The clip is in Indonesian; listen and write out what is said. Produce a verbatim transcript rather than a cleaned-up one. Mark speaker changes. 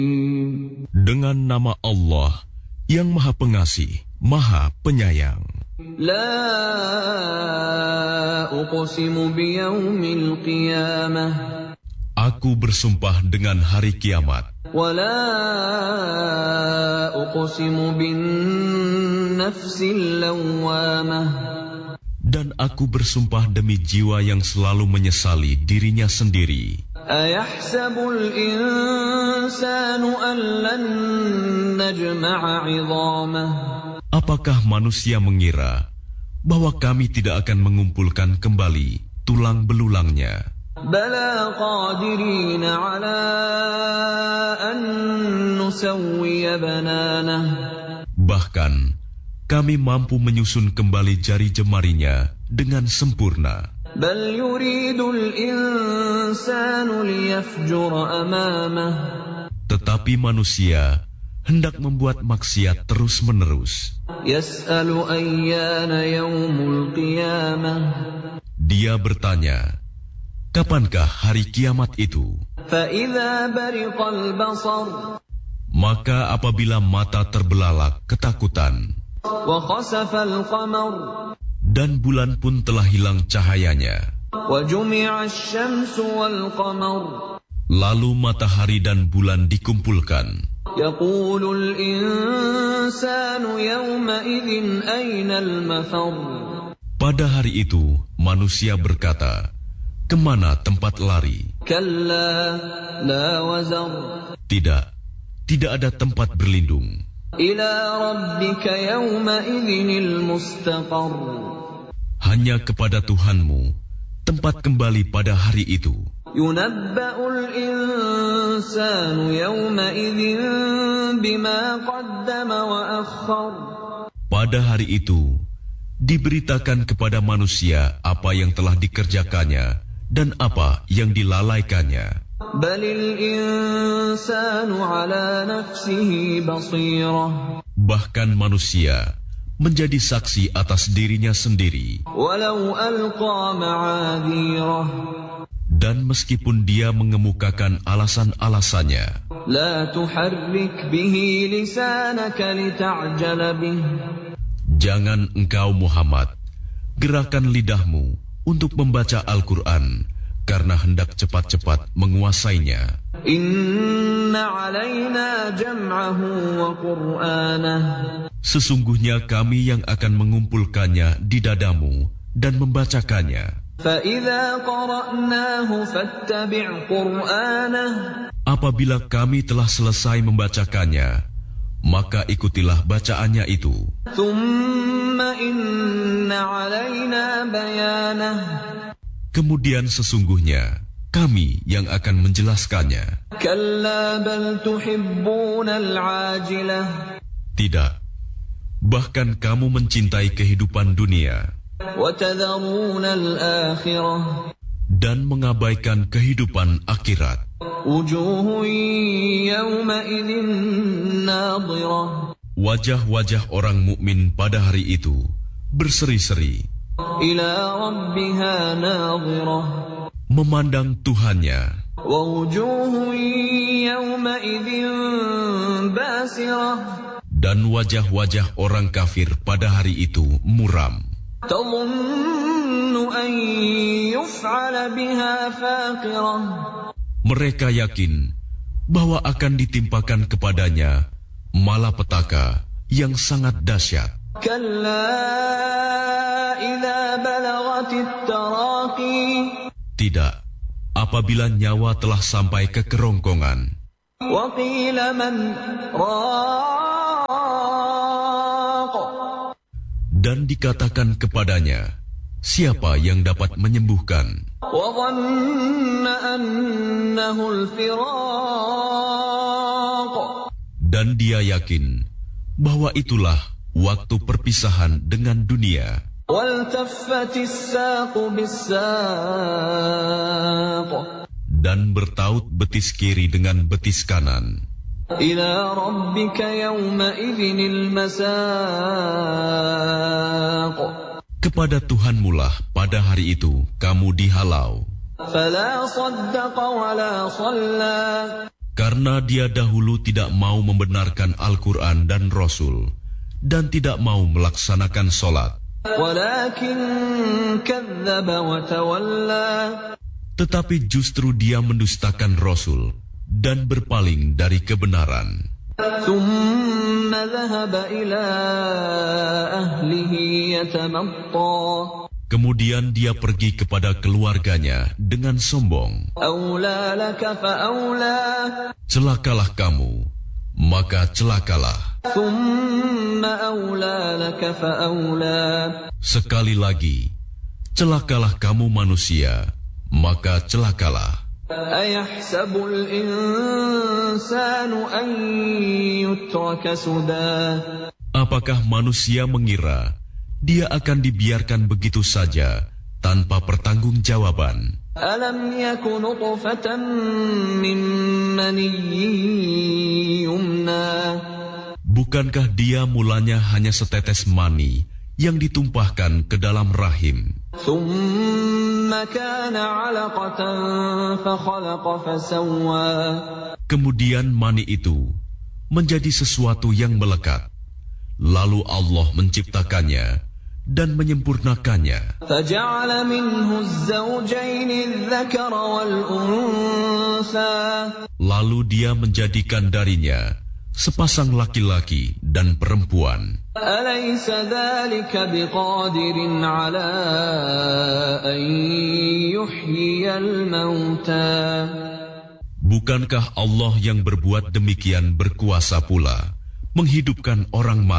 Speaker 1: Dengan nama Allah yang Maha Pengasih, Maha Penyayang.
Speaker 2: La uqsimu biyaumil qiyamah.
Speaker 1: Aku bersumpah dengan hari kiamat.
Speaker 2: Wa la uqsimu bin nafsil lawwamah.
Speaker 1: Dan aku bersumpah demi jiwa yang selalu menyesali dirinya sendiri.
Speaker 2: Ayahsabul insanu an lan najma'a 'idhamah.
Speaker 1: Apakah manusia mengira bahwa kami tidak akan mengumpulkan kembali tulang belulangnya?
Speaker 2: Bala qadirina 'ala an nusawwiya bananah.
Speaker 1: Bahkan kami mampu menyusun kembali jari jemarinya dengan sempurna.
Speaker 2: Bal yuridul insanu liyafjura amamah.
Speaker 1: Tetapi manusia hendak membuat maksiat terus-menerus.
Speaker 2: Yas'alu ayyana yaumul qiyamah.
Speaker 1: Dia bertanya, kapankah hari kiamat itu?
Speaker 2: Fa idza bariqal basar.
Speaker 1: Maka apabila mata terbelalak ketakutan,
Speaker 2: wa khasafal qamar.
Speaker 1: Dan bulan pun telah hilang cahayanya.
Speaker 2: Wa jumi'asy syamsu wal qamar.
Speaker 1: Lalu matahari dan bulan dikumpulkan.
Speaker 2: Yaqulul insanu yawma idzin aynal mafar.
Speaker 1: Pada hari itu manusia berkata, kemana tempat lari?
Speaker 2: Kalla la wazar.
Speaker 1: Tidak, tidak ada tempat berlindung.
Speaker 2: Ila rabbika yawma idzinil mustaqar.
Speaker 1: Hanya kepada Tuhanmu tempat kembali pada hari itu.
Speaker 2: Yunabba'ul insanu yawma idzin bima qaddama wa akhkhar. Pada
Speaker 1: hari itu diberitakan kepada manusia apa yang telah dikerjakannya dan apa yang dilalaikannya.
Speaker 2: Balil insanu ala nafsihi basirah.
Speaker 1: Bahkan manusia menjadi saksi atas dirinya sendiri.
Speaker 2: Walau alqa ma'adhirah.
Speaker 1: Dan meskipun dia mengemukakan alasan-alasannya.
Speaker 2: La tuharrik bihi lisanaka lita'jala bih.
Speaker 1: Jangan engkau Muhammad gerakan lidahmu untuk membaca Al-Quran karena hendak cepat-cepat menguasainya.
Speaker 2: Inna alaina jam'ahu wa qur'anah.
Speaker 1: Sesungguhnya kami yang akan mengumpulkannya di dadamu dan membacakannya.
Speaker 2: Fa idza qara'nahu fattabi' qur'anah.
Speaker 1: Apabila kami telah selesai membacakannya, maka ikutilah bacaannya itu.
Speaker 2: Thumma inna alaina bayanah.
Speaker 1: Kemudian sesungguhnya kami yang akan menjelaskannya.
Speaker 2: Kalla bal tuhibbunal 'ajilah.
Speaker 1: Tidak, bahkan kamu mencintai kehidupan dunia
Speaker 2: wa tadharunal akhirah.
Speaker 1: Dan mengabaikan kehidupan akhirat.
Speaker 2: Wujuhun yawma idzin nadhirah.
Speaker 1: Wajah-wajah orang mukmin pada hari itu berseri-seri.
Speaker 2: Ila rabbiha nadhirah.
Speaker 1: Memandang Tuhannya.
Speaker 2: Wa wujuhun yawma idzin basirah.
Speaker 1: Dan wajah-wajah orang kafir pada hari itu muram.
Speaker 2: Tadhunnu an yuf'ala biha faqirah.
Speaker 1: Mereka yakin bahwa akan ditimpakan kepadanya malapetaka yang sangat dahsyat.
Speaker 2: Kalla idza balagatit taraqi.
Speaker 1: Tidak, apabila nyawa telah sampai ke kerongkongan.
Speaker 2: Wa qila man raq.
Speaker 1: Dan dikatakan kepadanya, siapa yang dapat menyembuhkan?
Speaker 2: Wa dhanna annahu al-firaq.
Speaker 1: Dan dia yakin bahwa itulah waktu perpisahan dengan dunia.
Speaker 2: Waltaffatis saqu bis-saq.
Speaker 1: Dan bertaut betis kiri dengan betis kanan.
Speaker 2: Ila rabbika yawma idzinil masaq.
Speaker 1: Kepada Tuhanmulah pada hari itu kamu dihalau.
Speaker 2: Fala saddaqa wala shalla.
Speaker 1: Karena dia dahulu tidak mau membenarkan Al-Quran dan Rasul, dan tidak mau melaksanakan sholat.
Speaker 2: ولكن كذب وتولى
Speaker 1: Tetapi justru dia mendustakan Rasul dan berpaling dari kebenaran.
Speaker 2: ثم ذهب إلى أهله يتمطى
Speaker 1: Kemudian dia pergi kepada keluarganya dengan sombong.
Speaker 2: أولى لك فأولى
Speaker 1: Celakalah kamu, maka celakalah.
Speaker 2: ثم أولى لك فأولى
Speaker 1: Sekali lagi, celakalah kamu manusia, maka celakalah.
Speaker 2: أيحسب الإنسان أن يترك سدى
Speaker 1: Apakah manusia mengira dia akan dibiarkan begitu saja tanpa pertanggungjawaban?
Speaker 2: ألم يك نطفة من مني يمنى
Speaker 1: Bukankah dia mulanya hanya setetes mani yang ditumpahkan ke dalam rahim?
Speaker 2: ثم كان علقة فخلق فسوى
Speaker 1: Kemudian mani itu menjadi sesuatu yang melekat. Lalu Allah menciptakannya dan menyempurnakannya.
Speaker 2: فجعل منه الزوجين الذكر والأنثى
Speaker 1: Lalu dia menjadikan darinya sepasang laki-laki dan perempuan.
Speaker 2: أليس ذلك بقادر على أن يحيي الموتى
Speaker 1: Bukankah Allah yang berbuat demikian berkuasa pula menghidupkan orang mati?